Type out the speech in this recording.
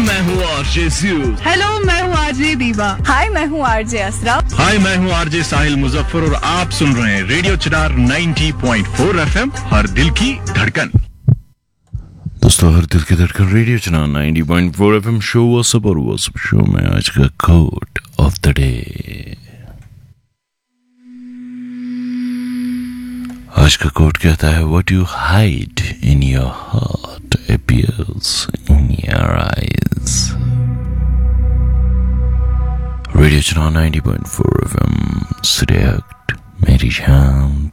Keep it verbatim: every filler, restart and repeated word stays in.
मैं हूँ RJ Zeus. Hello, मैं हूँ आरजे दीवा। हाय, मैं हूँ आरजे असरा। हाय, मैं हूँ आरजे साहिल मुजफ्फर और आप सुन रहे हैं रेडियो चिनार नब्बे पॉइंट चार एफएम, हर दिल की धड़कन। दोस्तों, हर दिल की धड़कन रेडियो चिनार नब्बे पॉइंट चार एफएम शो व्हाट्सएप और व्हाट्सएप शो में आज का कोट ऑफ द डे। आज का कोट कहता है, what you hide in your heart appears in your eyes. Radio चिनार नब्बे पॉइंट चार एफएम सिलेक्ट मेरी जान